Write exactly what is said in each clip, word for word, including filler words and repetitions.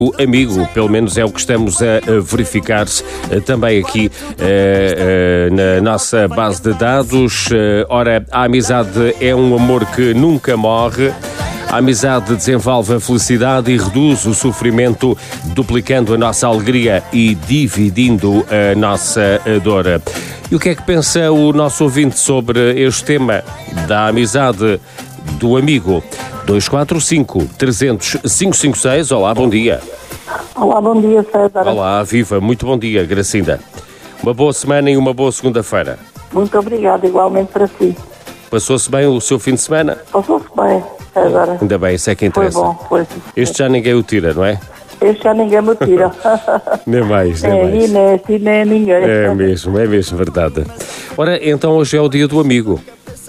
O amigo, pelo menos é o que estamos a verificar também aqui uh, uh, na nossa base de dados. Uh, ora, a amizade é um amor que nunca morre. A amizade desenvolve a felicidade e reduz o sofrimento, duplicando a nossa alegria e dividindo a nossa dor. E o que é que pensa o nosso ouvinte sobre este tema da amizade do amigo? dois quatro cinco, três zero zero, cinco cinco seis. Olá, bom dia. Olá, bom dia, César. Olá, viva, muito bom dia, Gracinda. Uma boa semana e uma boa segunda-feira. Muito obrigada, igualmente para si. Passou-se bem o seu fim de semana? Passou-se bem, César. Ainda bem, isso é que interessa. Foi bom, foi. Este já ninguém o tira, não é? Este já ninguém me tira. Nem mais, nem é, mais. E nem assim, nem ninguém. É mesmo, é mesmo verdade. Ora, então hoje é o dia do amigo.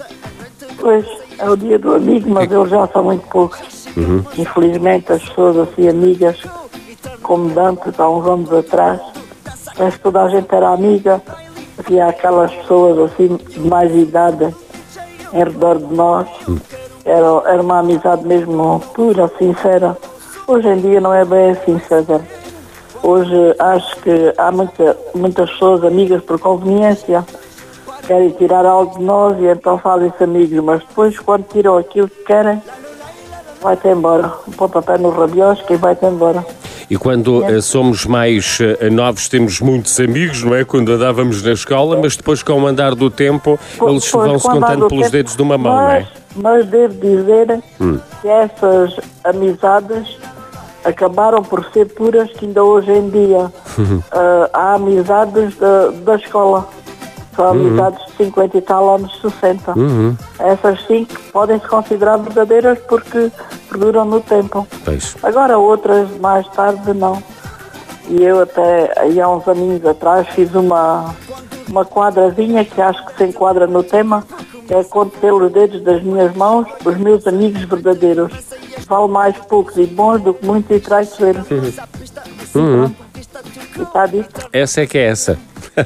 Pois, é o dia do amigo, mas eles já são muito poucos. Uhum. Infelizmente, as pessoas assim, amigas, como dantes, há uns anos atrás, mas toda a gente era amiga, havia aquelas pessoas assim, de mais idade, em redor de nós. Uhum. Era, era uma amizade mesmo pura, sincera. Hoje em dia não é bem assim, César. Hoje acho que há muita, muitas pessoas amigas por conveniência, querem tirar algo de nós e então fazem-se amigos, mas depois quando tiram aquilo que querem, vai-te embora. Um pontapé no rabiosco e vai-te embora. E quando é. somos mais uh, novos temos muitos amigos, não é? Quando andávamos na escola, mas depois com o andar do tempo pois, eles vão-se contando pelos tempo, dedos de uma mão, mas, não é? Mas devo dizer hum. que essas amizades acabaram por ser puras, que ainda hoje em dia uh, há amizades da, da escola. São amizades uhum. de cinquenta e tal anos, sessenta. Uhum. Essas sim podem se considerar verdadeiras porque perduram no tempo. Pois. Agora outras mais tarde não. E eu até aí há uns aninhos atrás fiz uma, uma quadrazinha que acho que se enquadra no tema, que é conto pelos dedos das minhas mãos os meus amigos verdadeiros. Vale mais poucos e bons do que muitos e traiçoeiros. Uhum. E está dito. Essa é que é essa.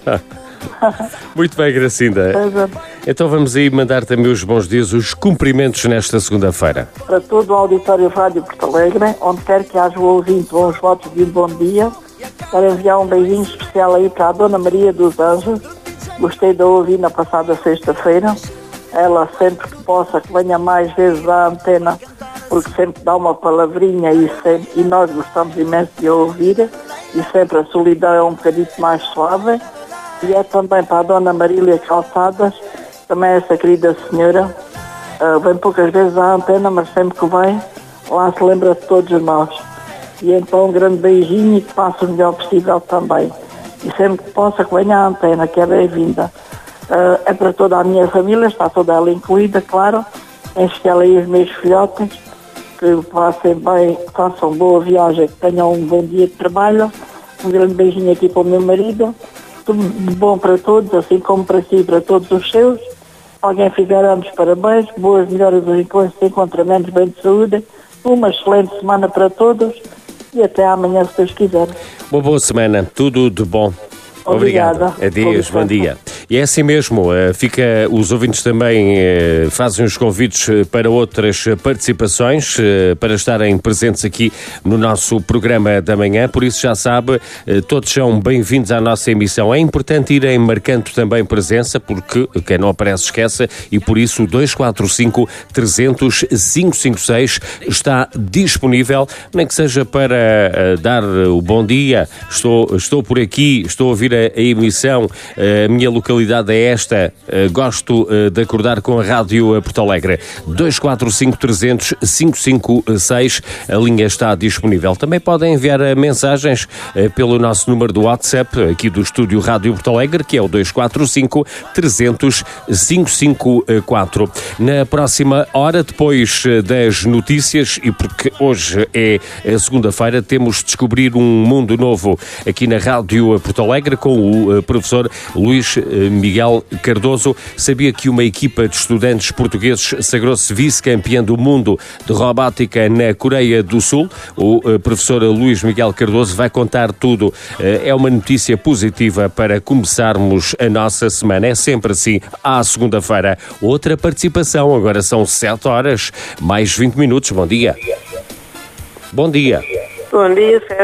Muito bem, Gracinda. Então vamos aí mandar também os bons dias, os cumprimentos nesta segunda-feira. Para todo o auditório Rádio Porto Alegre, onde quer que haja o ouvinte ou os votos de um bom dia, quero enviar um beijinho especial aí para a Dona Maria dos Anjos. Gostei de ouvir na passada sexta-feira. Ela sempre que possa, que venha mais vezes à antena, porque sempre dá uma palavrinha e, sempre, e nós gostamos imenso de ouvir, e sempre a solidão é um bocadinho mais suave. E é também para a Dona Marília Calçadas, também essa querida senhora, uh, vem poucas vezes à antena, mas sempre que vem, lá se lembra de todos nós. E então um grande beijinho e que passe o melhor possível também. E sempre que possa que venha à antena, que é bem-vinda. Uh, é para toda a minha família, está toda ela incluída, claro, em especial aí os meus filhotes, que passem bem, façam boa viagem, que tenham um bom dia de trabalho. Um grande beijinho aqui para o meu marido. Tudo bom para todos, assim como para si e para todos os seus. Alguém fizer anos, parabéns, boas, melhoras dos encontros, encontramentos, bem de saúde, uma excelente semana para todos e até amanhã, se Deus quiser. Uma boa semana, tudo de bom. Obrigada. Obrigado. Adeus, bom dia. E é assim mesmo, fica, os ouvintes também fazem os convites para outras participações, para estarem presentes aqui no nosso programa da manhã, por isso já sabe, todos são bem-vindos à nossa emissão. É importante irem marcando também presença, porque quem não aparece esquece, e por isso o dois quatro cinco, três zero zero, cinco cinco seis está disponível, nem que seja para dar o bom dia, estou, estou por aqui, estou a ouvir a, a emissão, a minha localidade é esta, uh, gosto uh, de acordar com a Rádio Porto Alegre. dois quatro cinco, três zero zero, cinco cinco seis, a linha está disponível. Também podem enviar uh, mensagens uh, pelo nosso número do WhatsApp, aqui do estúdio Rádio Porto Alegre, que é o dois quatro cinco, três zero zero, cinco cinco quatro. Na próxima hora, depois uh, das notícias, e porque hoje é uh, segunda-feira, temos de descobrir um mundo novo aqui na Rádio Porto Alegre com o uh, professor Luís uh, Miguel Cardoso. Sabia que uma equipa de estudantes portugueses sagrou-se vice-campeã do mundo de robótica na Coreia do Sul? O uh, professor Luís Miguel Cardoso vai contar tudo. Uh, é uma notícia positiva para começarmos a nossa semana. É sempre assim, à segunda-feira. Outra participação, agora são sete horas, mais vinte minutos. Bom dia. Bom dia. Bom dia, Sérgio.